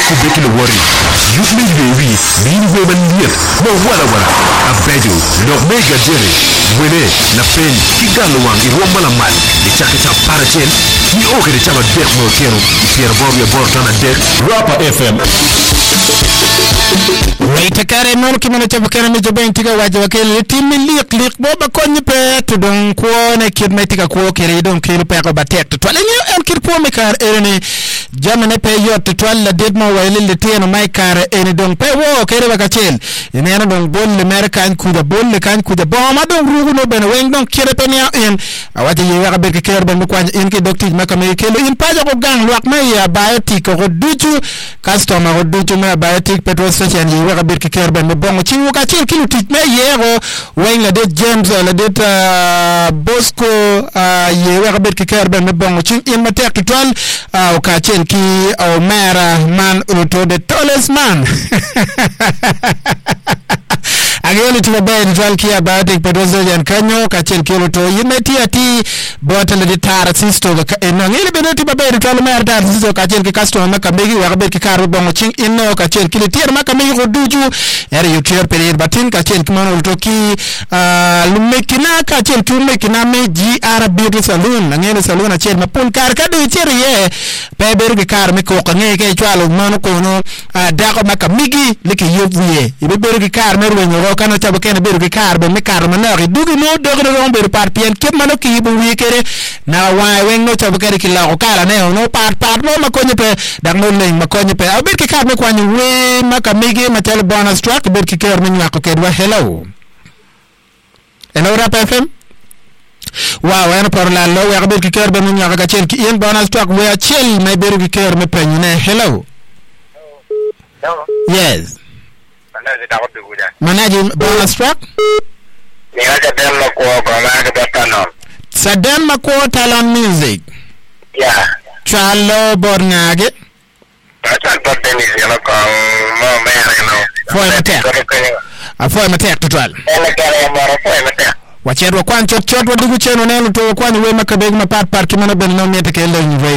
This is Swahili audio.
ku bekile wori yuk mi bewi min we ban liet no wala abeju no mega jere wele na pen kigalu wang I rombala man di chakita parachen ni oke di chama dek mo kero Pierre Bob Bortana dek Rapa FM Waita kare mono kimana chabakana mi joben tiga waja wakele timi lik boba konyi pe tudong kuone kirme tiga kuo kere idong kiru pe ko batek tutwale nyo en kirpo me kar erene jamane pe yot tutwale la dedmo waile le tieno mai kar ene dong pe wo kere bakachel inena dong bol le merkan kuda bol le kan kuda boma dong rugu no bena weng dong kere pe nya en awaje ye waka berke kere ben kwanya en ke dokti makame kelo in paja ko gang luak me ya biotic ko duchu customer ko duchu me biotic petrol station ye waka berke kere ben bongo chi wuka chil kilo tit me yego weng la det James la det Bosco ye waka berke kere ben bongo chi in matek tutwal o ka chel ki o mera man uto the tallest man ageli tuwa bae nitwal kia biotic petrozo yan kanyo kachel kilo to yimeti ati bottle di tar sisto no ngili beneti bae nitwal mer tar sisto kachel ki customer makambegi wakabe ki karo bongo ching inno kachel kili tier makambegi kuduju ere yutier period batin kachel kimano utoki lumekina kachel kumekina me GR Beauty Saloon ngeli saloon achel mapun kar kadu itier ye peberu ki kar mikoka ngeke chwalo mano kono dako makambegi liki yubye ibeberu ki kar meru kana chabo kene beru ki kar be me kar manari dugi no dogre ron beru par pien ke mano ki bu wikere na wa wen no chabo kene ki la ko kala ne no par no makonye pe dag no ne makonye pe abir ki kar me kwanyu we makamege matel bonus track ber ki kar me nyako ke wa hello Rap FM wow en par la lo wa ber ki kar be me nyako ka chen ki en bonus track we a chel me beru ki kar me pe ne hello yes Manaji bonus track? Niaja Den Makuo Gomag Batanon. Sa Den Makuo Talon Music? Yeah. Chalo Bornage? Chalo Bordenis, you know, mo mere, you know. Foi matek. Foi matek tutwal. Wachero kwan chot wadugu cheno nenu to kwani we makabeg mapat par kimano ben no mete ke